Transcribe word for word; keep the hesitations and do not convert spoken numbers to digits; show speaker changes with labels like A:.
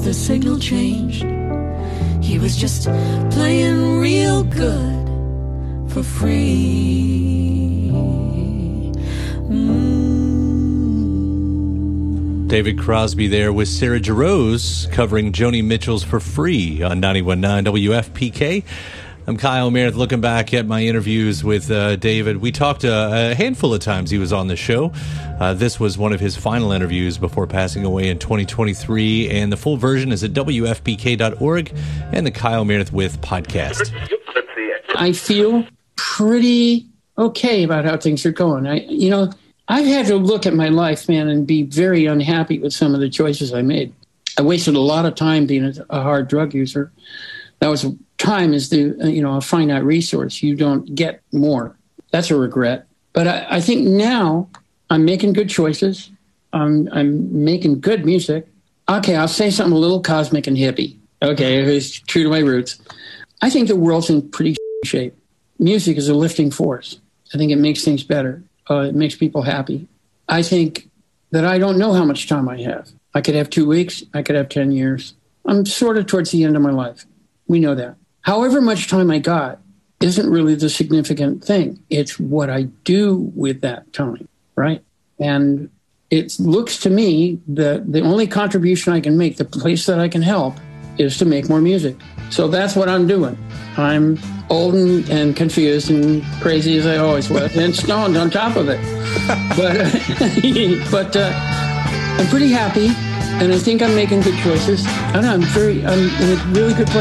A: the signal changed. He was just playing real good for free. Mm.
B: David Crosby there with Sarah Jarosz covering Joni Mitchell's For Free on ninety-one point nine W F P K. I'm Kyle Meredith, looking back at my interviews with uh, David. We talked uh, a handful of times he was on the show. Uh, this was one of his final interviews before passing away in twenty twenty-three, and the full version is at W F P K dot org and the Kyle Meredith With podcast.
C: I feel pretty okay about how things are going. I, you know, I've had to look at my life, man, and be very unhappy with some of the choices I made. I wasted a lot of time being a, a hard drug user. That was time is the you know a finite resource. You don't get more. That's a regret. But I, I think now I'm making good choices. I'm I'm making good music. Okay, I'll say something a little cosmic and hippie. Okay, it's true to my roots. I think the world's in pretty shape. Music is a lifting force. I think it makes things better. Uh, it makes people happy. I think that I don't know how much time I have. I could have two weeks. I could have ten years. I'm sort of towards the end of my life. We know that. However much time I got isn't really the significant thing. It's what I do with that time, right? And it looks to me that the only contribution I can make, the place that I can help, is to make more music. So that's what I'm doing. I'm old and, and confused and crazy as I always was, and stoned on top of it. But, but uh, I'm pretty happy, and I think I'm making good choices. And I'm very, I'm in a really good place.